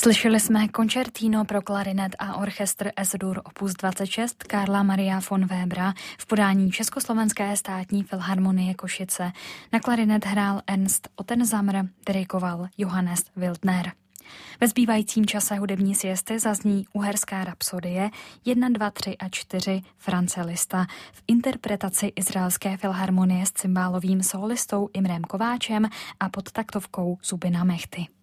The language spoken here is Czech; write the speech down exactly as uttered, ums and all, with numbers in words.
Slyšeli jsme koncertino pro klarinet a orchestr Es-Dur opus dvacet šest Karla Maria von Webera v podání Československé státní filharmonie Košice. Na klarinet hrál Ernst Ottensammer, dirigoval Johannes Wildner. Ve zbývajícím čase hudební siesty zazní Uherská rapsodie jedna, dva, tři a čtyři France Liszta v interpretaci Izraelské filharmonie s cymbálovým solistou Imrem Kováčem a pod taktovkou Zubina Mehty.